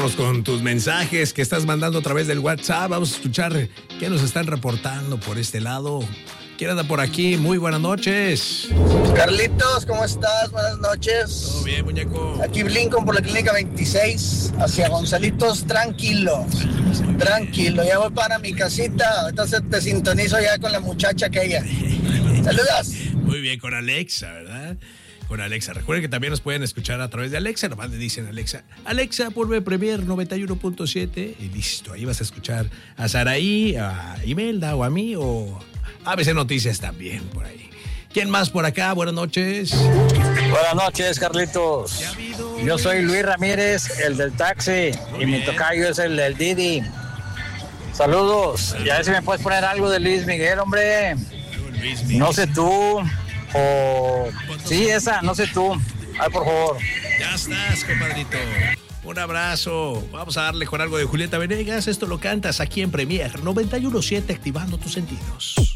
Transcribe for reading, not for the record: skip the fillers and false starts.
Vamos con tus mensajes que estás mandando a través del WhatsApp. Vamos a escuchar qué nos están reportando por este lado. ¿Quién anda por aquí? Muy buenas noches. Carlitos, ¿cómo estás? Buenas noches. Todo bien, muñeco. Aquí Blinken por la clínica 26, hacia Gonzalitos, tranquilo. Tranquilo, ya voy para mi casita. Entonces te sintonizo ya con la muchacha aquella. Saludos. Muy bien, con Alexa, ¿verdad? Con Alexa. Recuerden que también nos pueden escuchar a través de Alexa. Nomás le dicen Alexa, ponme Premier 91.7 y listo. Ahí vas a escuchar a Saraí, a Imelda o a mí o ABC Noticias también por ahí. ¿Quién más por acá? Buenas noches. Buenas noches, Carlitos. Yo soy Luis Ramírez, el del taxi, y mi tocayo es el del Didi. Saludos. Y a ver si me puedes poner algo de Luis Miguel, hombre. No sé tú. O... Sí, esa, no sé tú. Ay, por favor. Ya estás, compadrito. Un abrazo. Vamos a darle con algo de Julieta Venegas. Esto lo cantas aquí en Premier 91.7, activando tus sentidos.